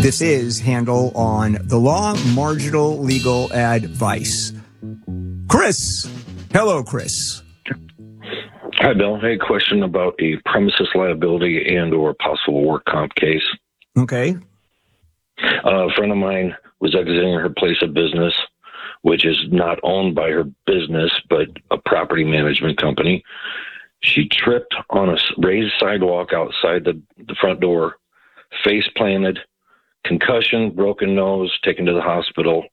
This is Handel on the Law, Marginal Legal Advice. Chris. Hello, Chris. Hi, Bill. Hey, question about a premises liability and or possible work comp case. Okay. A friend of mine was exiting her place of business, which is not owned by her business, but a property management company. She tripped on a raised sidewalk outside the front door, face planted, concussion, broken nose, taken to the hospital.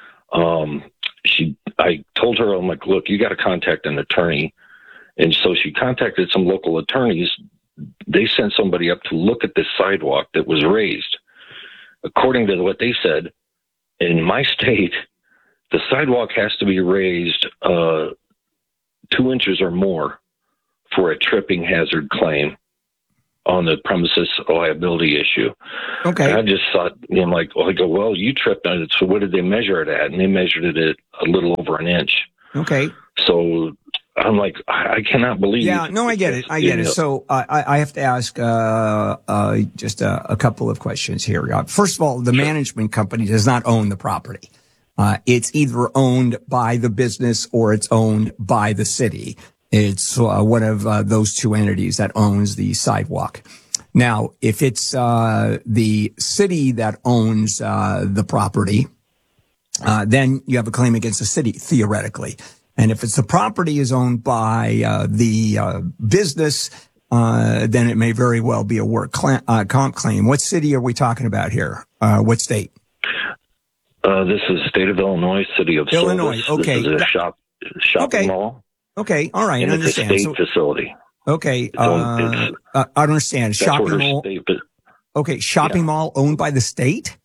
I told her, I'm like, look, you got to contact an attorney. And so she contacted some local attorneys. They sent somebody up to look at this sidewalk that was raised. According to what they said, in my state, the sidewalk has to be raised 2 inches or more for a tripping hazard claim on the premises liability issue. Okay. And I just thought, I go, well, you tripped on it. So what did they measure it at? And they measured it at a little over an inch. Okay. So I'm like, I cannot believe. Yeah, no, I get it. I get it. So I have to ask just a couple of questions here. First of all, the management company does not own the property. It's either owned by the business or it's owned by the city. It's one of those two entities that owns the sidewalk. Now, if it's the city that owns the property, then you have a claim against the city, theoretically. And if it's the property is owned by the business, then it may very well be a work comp claim. What city are we talking about here? What state? This is the state of Illinois, city of Illinois. Silvis. Okay. This is a shopping mall. Okay. All right. And I it's understand. a state facility. Okay. I understand. Shopping mall. Okay. Shopping mall owned by the state?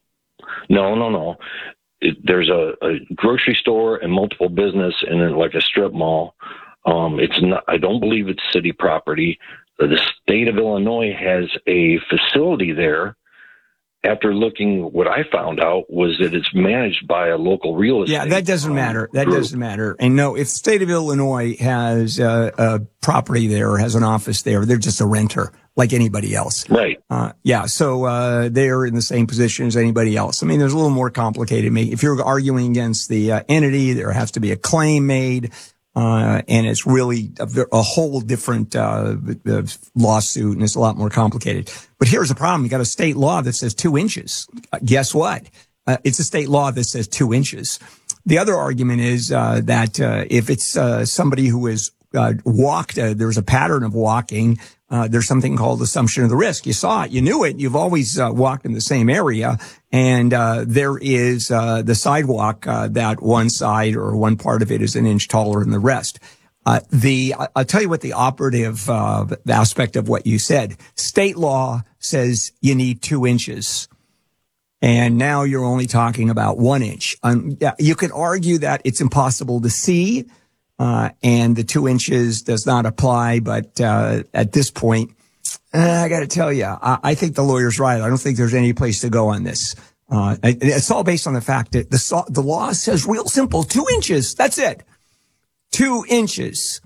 No. There's a grocery store and multiple business and then like a strip mall. It's not, I don't believe it's city property. The state of Illinois has a facility there. After looking, what I found out was that it's managed by a local real estate. Yeah, that doesn't matter. That doesn't matter. And no, if the state of Illinois has a property there or has an office there, they're just a renter like anybody else. Right. Yeah. So, they're in the same position as anybody else. I mean, there's a little more complicated. If you're arguing against the entity, there has to be a claim made. And it's really a whole different lawsuit, and it's a lot more complicated. But here's the problem. You got a state law that says 2 inches. Guess what? It's a state law that says 2 inches. The other argument is that if it's somebody who has walked, there's a pattern of walking, there's something called assumption of the risk. You saw it. You knew it. You've always walked in the same area. And there is the sidewalk that one side or one part of it is an inch taller than the rest. I'll tell you what the operative aspect of what you said. State law says you need 2 inches. And now you're only talking about 1 inch. You can argue that it's impossible to see. And the 2 inches does not apply. But at this point, I got to tell you, I think the lawyer's right. I don't think there's any place to go on this. It's all based on the fact that the law says real simple, 2 inches. That's it. 2 inches.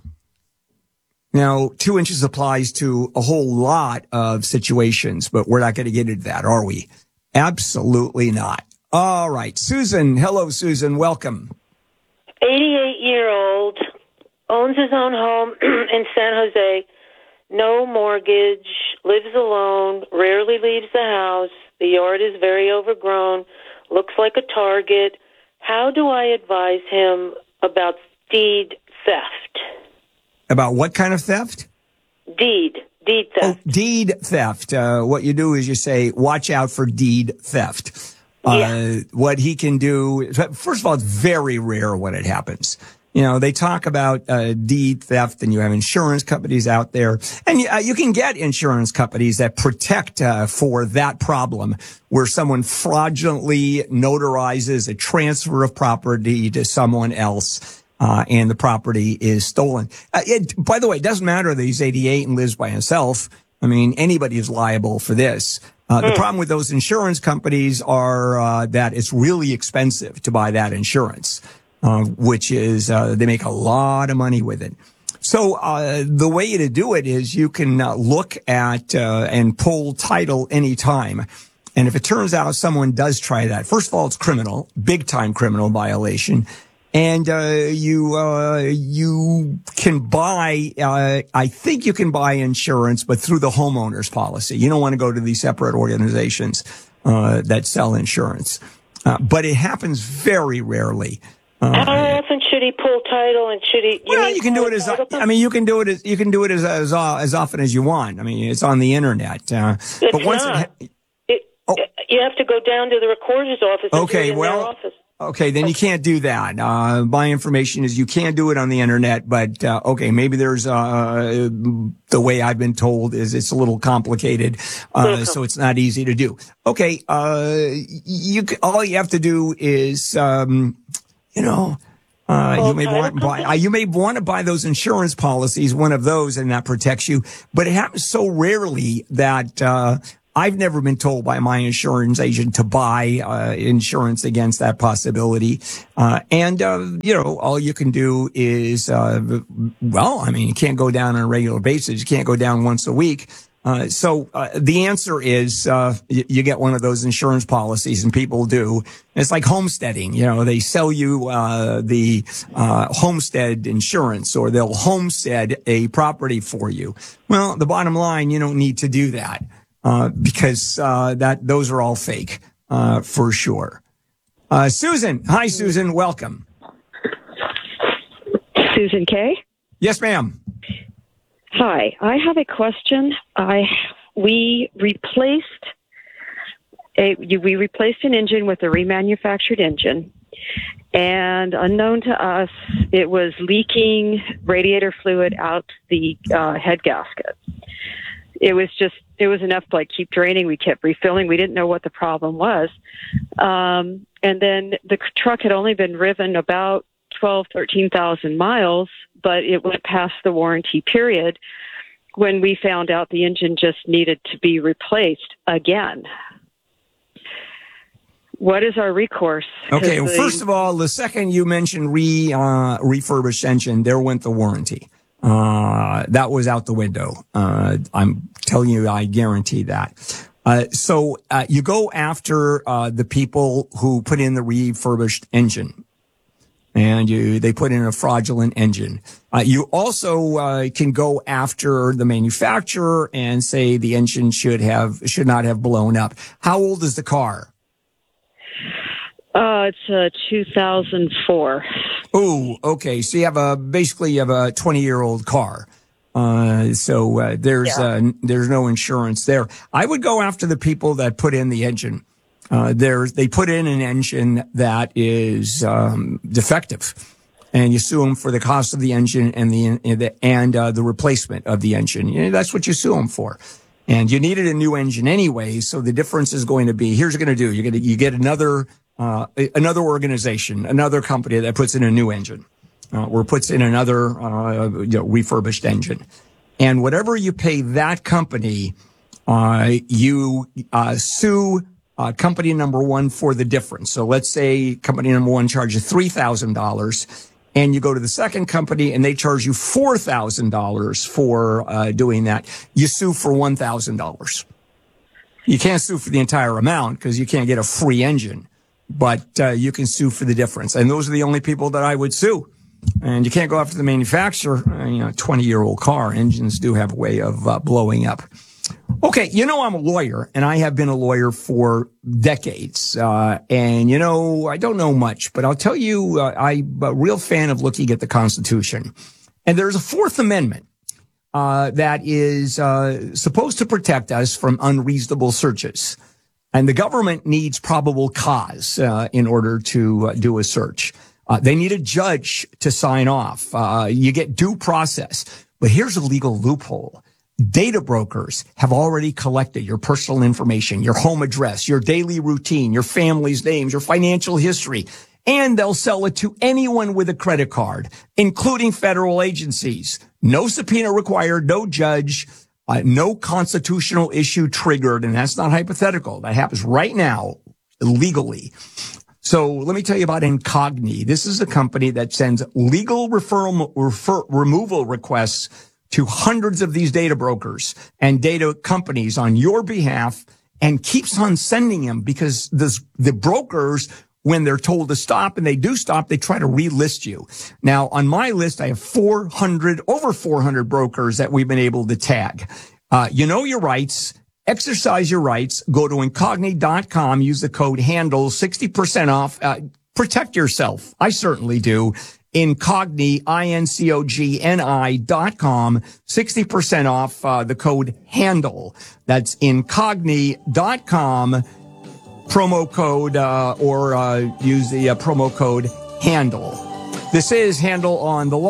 Now, 2 inches applies to a whole lot of situations, but we're not going to get into that, are we? Absolutely not. All right. Susan. Hello, Susan. Welcome. 88-year-old, owns his own home in San Jose, no mortgage, lives alone, rarely leaves the house. The yard is very overgrown, looks like a target. How do I advise him about deed theft? About what kind of theft? Deed theft. Oh, deed theft. What you do is you say, watch out for deed theft. What he can do, first of all, it's very rare when it happens. You know, they talk about deed theft, and you have insurance companies out there, and you can get insurance companies that protect for that problem, where someone fraudulently notarizes a transfer of property to someone else, and the property is stolen. By the way, it doesn't matter that he's 88 and lives by himself. I mean, anybody is liable for this. The problem with those insurance companies are that it's really expensive to buy that insurance, which is they make a lot of money with it. So the way to do it is you can look at and pull title anytime And if it turns out someone does try that, first of all, it's criminal, big time criminal violation. And, you can buy, I think you can buy insurance, but through the homeowner's policy. You don't want to go to these separate organizations, that sell insurance. But it happens very rarely. How often should he pull title, and should he? You can do it as, you can do it as often as you want. I mean, it's on the internet. But once you have to go down to the recorder's office. Okay, okay, then you can't do that. My information is you can't do it on the internet, but, okay, maybe there's, the way I've been told is it's a little complicated, so it's not easy to do. Okay, all you have to do is, you may want to buy those insurance policies, one of those, and that protects you, but it happens so rarely that, I've never been told by my insurance agent to buy insurance against that possibility. All you can do is, you can't go down on a regular basis. You can't go down once a week. So the answer is you get one of those insurance policies, and people do. It's like homesteading. They sell you the homestead insurance, or they'll homestead a property for you. Well, the bottom line, you don't need to do that. Because those are all fake, for sure. Susan. Hi, Susan. Welcome. Susan Kay? Yes, ma'am. Hi. I have a question. We replaced an engine with a remanufactured engine, and unknown to us, it was leaking radiator fluid out the head gasket. It was enough to keep draining. We kept refilling. We didn't know what the problem was. And then the truck had only been driven about 13,000 miles, but it went past the warranty period when we found out the engine just needed to be replaced again. What is our recourse? Okay, well, first of all, the second you mentioned refurbished engine, there went the warranty. That was out the window. I'm telling you, I guarantee that. So you go after, the people who put in the refurbished engine, and they put in a fraudulent engine. You also, can go after the manufacturer and say the engine should not have blown up. How old is the car? It's a 2004. Oh, okay. So you have a 20-year-old car. There's no insurance there. I would go after the people that put in the engine. They put in an engine that is, defective, and you sue them for the cost of the engine and the replacement of the engine. That's what you sue them for. And you needed a new engine anyway. So the difference is going to be, here's what you're going to do. You get another organization, another company that puts in a new engine, or puts in another, refurbished engine. And whatever you pay that company, you sue company number one for the difference. So let's say company number one charges $3,000, and you go to the second company and they charge you $4,000 for doing that. You sue for $1,000. You can't sue for the entire amount because you can't get a free engine. But you can sue for the difference. And those are the only people that I would sue. And you can't go after the manufacturer. 20-year-old car engines do have a way of blowing up. Okay, I'm a lawyer, and I have been a lawyer for decades. And I don't know much, but I'll tell you, I'm a real fan of looking at the Constitution. And there's a Fourth Amendment that is supposed to protect us from unreasonable searches. And the government needs probable cause in order to do a search. They need a judge to sign off. You get due process. But here's a legal loophole. Data brokers have already collected your personal information, your home address, your daily routine, your family's names, your financial history, and they'll sell it to anyone with a credit card, including federal agencies. No subpoena required, no judge. No constitutional issue triggered, and that's not hypothetical. That happens right now, legally. So let me tell you about Incogni. This is a company that sends legal removal requests to hundreds of these data brokers and data companies on your behalf, and keeps on sending them because the brokers, when they're told to stop and they do stop, they try to relist you. Now, on my list, I have over 400 brokers that we've been able to tag. You know your rights. Exercise your rights. Go to Incogni.com. Use the code HANDLE, 60% off. Protect yourself. I certainly do. Incogni, INCOGNI.com, 60% off, the code HANDLE. That's Incogni.com, promo code, or use the promo code HANDLE. This is Handle on the Law.